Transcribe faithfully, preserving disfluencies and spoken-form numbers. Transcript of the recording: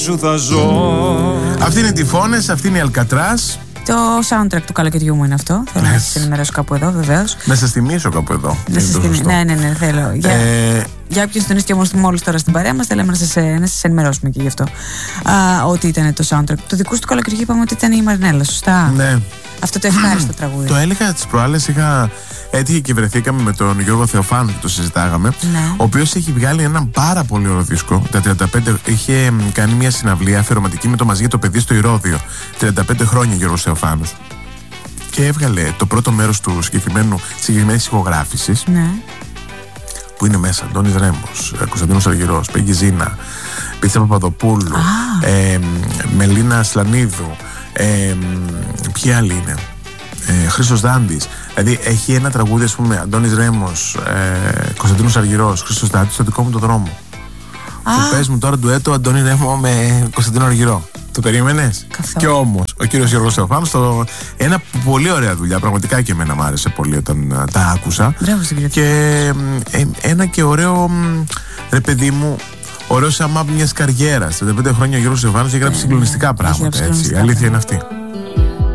Σου θα ζω. Αυτή είναι οι Τυφώνες, αυτή είναι η Αλκατράς. Το soundtrack του καλοκαιριού μου είναι αυτό. Θέλω να σας ενημερώσω κάπου εδώ, βεβαίως. Να σας θυμίσω κάπου εδώ. Να σας θυμίσω. Ναι, ναι, ναι, θέλω. Για, ε... για όποιον συντονίστηκε όμως μόλις τώρα στην παρέα μας, θέλαμε να σας, να σας ενημερώσουμε και γι' αυτό. Α, ότι ήταν το soundtrack. Το δικό σου του καλοκαιριού είπαμε ότι ήταν η Μαρινέλα, σωστά. Ναι. Αυτό το ευχάριστο τραγούδι. Το έλεγα τις προάλλες, είχα έτυχε και βρεθήκαμε με τον Γιώργο Θεοφάνου που το συζητάγαμε. Ναι. Ο οποίος έχει βγάλει έναν πάρα πολύ ωραίο δίσκο. Τα τριάντα πέντε είχε κάνει μια συναυλία αφιερωματική με το Μαζί για το παιδί στο Ηρώδειο. τριάντα πέντε χρόνια Γιώργος Θεοφάνους. Και έβγαλε το πρώτο μέρος του συγκεκριμένης ηχογράφησης. Ναι. Που είναι μέσα Αντώνης Ρέμος, Κωνσταντίνος Αργυρός, Πέγγι Ζήνα, Πίτσα Παπαδοπούλου, ε, Μελίνα Σλανίδου. Ε, ποιοι άλλοι είναι, ε, Χρήστος Δάντης. Δηλαδή έχει ένα τραγούδι, ας πούμε, Αντώνης Ρέμος, ε, Κωνσταντίνος Αργυρός, Χρήστος Δάντης, στο δικό μου το δρόμο. Και πες μου τώρα ντουέτο Αντώνη Ρέμο με Κωνσταντίνο Αργυρό. Το περίμενες? Καθώς. Και όμως ο κύριος Γιώργος Θεοφάνος το... Ένα πολύ ωραία δουλειά. Πραγματικά και εμένα μου άρεσε πολύ όταν uh, τα άκουσα. Μπράβο στην Και ε, ένα και ωραίο, ρε παιδί μου, ωραίο σαμάπ μιας καριέρας. τριάντα πέντε χρόνια ο Γιώργος Θεοφάνος έχει γράψει συγκλονιστικά πράγματα. Έτσι. Η αλήθεια είναι αυτή.